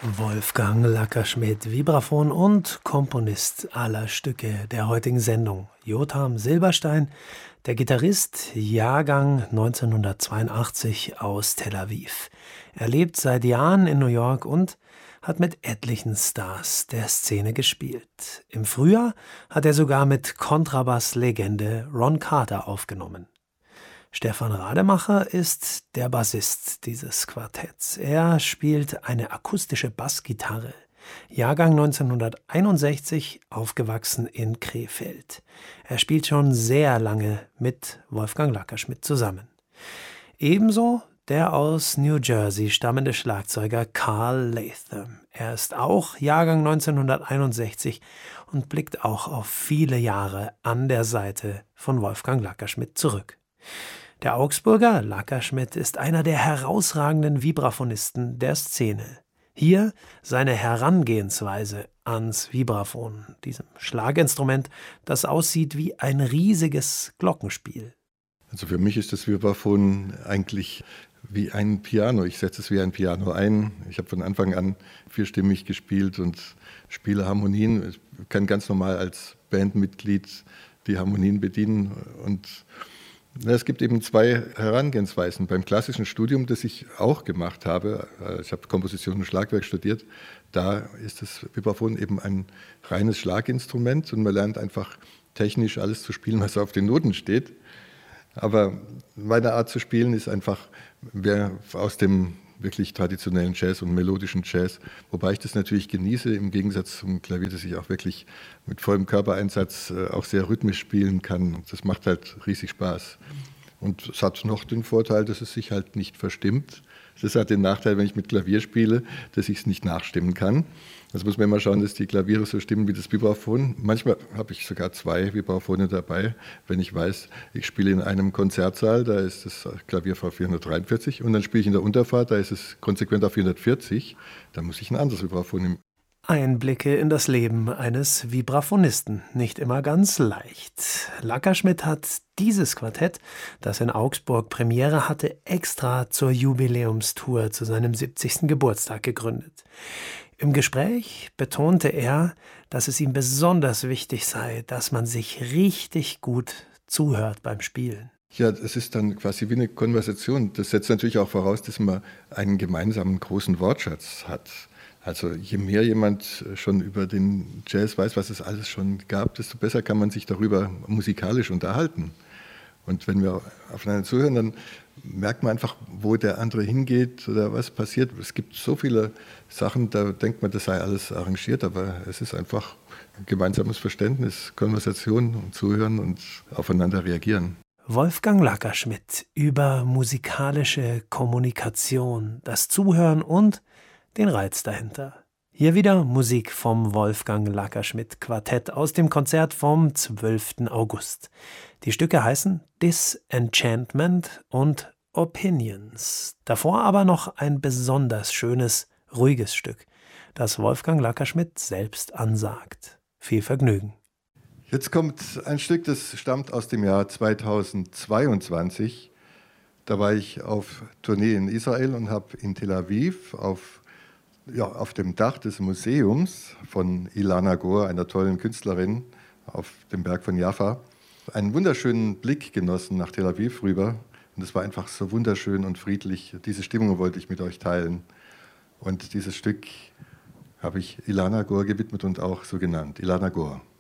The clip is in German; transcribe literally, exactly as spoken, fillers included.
Wolfgang Lackerschmidt, Vibraphon und Komponist aller Stücke der heutigen Sendung. Jotham Silberstein, der Gitarrist, Jahrgang neunzehnhundertzweiundachtzig aus Tel Aviv. Er lebt seit Jahren in New York und hat mit etlichen Stars der Szene gespielt. Im Frühjahr hat er sogar mit Kontrabass-Legende Ron Carter aufgenommen. Stefan Rademacher ist der Bassist dieses Quartetts. Er spielt eine akustische Bassgitarre. Jahrgang neunzehnhunderteinundsechzig, aufgewachsen in Krefeld. Er spielt schon sehr lange mit Wolfgang Lackerschmidt zusammen. Ebenso der aus New Jersey stammende Schlagzeuger Carl Latham. Er ist auch Jahrgang neunzehnhunderteinundsechzig und blickt auch auf viele Jahre an der Seite von Wolfgang Lackerschmidt zurück. Der Augsburger Lackerschmidt ist einer der herausragenden Vibraphonisten der Szene. Hier seine Herangehensweise ans Vibraphon, diesem Schlaginstrument, das aussieht wie ein riesiges Glockenspiel. Also für mich ist das Vibraphon eigentlich wie ein Piano. Ich setze es wie ein Piano ein. Ich habe von Anfang an vierstimmig gespielt und spiele Harmonien. Ich kann ganz normal als Bandmitglied die Harmonien bedienen. Und es gibt eben zwei Herangehensweisen. Beim klassischen Studium, das ich auch gemacht habe, ich habe Komposition und Schlagwerk studiert, da ist das Vibraphon eben ein reines Schlaginstrument und man lernt einfach technisch alles zu spielen, was auf den Noten steht. Aber meine Art zu spielen ist einfach mehr aus dem wirklich traditionellen Jazz und melodischen Jazz, wobei ich das natürlich genieße, im Gegensatz zum Klavier, das ich auch wirklich mit vollem Körpereinsatz auch sehr rhythmisch spielen kann. Das macht halt riesig Spaß. Und es hat noch den Vorteil, dass es sich halt nicht verstimmt. Das hat den Nachteil, wenn ich mit Klavier spiele, dass ich es nicht nachstimmen kann. Das muss man immer schauen, dass die Klaviere so stimmen wie das Vibraphon. Manchmal habe ich sogar zwei Vibraphone dabei, wenn ich weiß, ich spiele in einem Konzertsaal, da ist das Klavier auf vierhundertdreiundvierzig und dann spiele ich in der Unterfahrt, da ist es konsequent auf vierhundertvierzig, da muss ich ein anderes Vibraphon nehmen. Einblicke in das Leben eines Vibraphonisten. Nicht immer ganz leicht. Lackerschmidt hat dieses Quartett, das in Augsburg Premiere hatte, extra zur Jubiläumstour zu seinem siebzigsten Geburtstag gegründet. Im Gespräch betonte er, dass es ihm besonders wichtig sei, dass man sich richtig gut zuhört beim Spielen. Ja, es ist dann quasi wie eine Konversation. Das setzt natürlich auch voraus, dass man einen gemeinsamen großen Wortschatz hat. Also je mehr jemand schon über den Jazz weiß, was es alles schon gab, desto besser kann man sich darüber musikalisch unterhalten. Und wenn wir aufeinander zuhören, dann merkt man einfach, wo der andere hingeht oder was passiert. Es gibt so viele Sachen, da denkt man, das sei alles arrangiert, aber es ist einfach ein gemeinsames Verständnis, Konversation und Zuhören und aufeinander reagieren. Wolfgang Lackerschmidt über musikalische Kommunikation, das Zuhören und den Reiz dahinter. Hier wieder Musik vom Wolfgang Lackerschmidt Quartett aus dem Konzert vom zwölften August. Die Stücke heißen Disenchantment und Opinions. Davor aber noch ein besonders schönes, ruhiges Stück, das Wolfgang Lackerschmidt selbst ansagt. Viel Vergnügen. Jetzt kommt ein Stück, das stammt aus dem Jahr zweitausendzweiundzwanzig. Da war ich auf Tournee in Israel und habe in Tel Aviv auf Ja, auf dem Dach des Museums von Ilana Gur, einer tollen Künstlerin, auf dem Berg von Jaffa, einen wunderschönen Blick genossen nach Tel Aviv rüber. Und es war einfach so wunderschön und friedlich. Diese Stimmung wollte ich mit euch teilen. Und dieses Stück habe ich Ilana Gur gewidmet und auch so genannt, Ilana Gur.